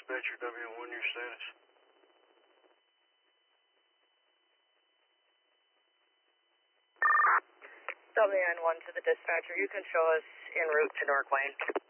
dispatcher, W1, your status. WN1 to the dispatcher, you can show us en route to North Wayne.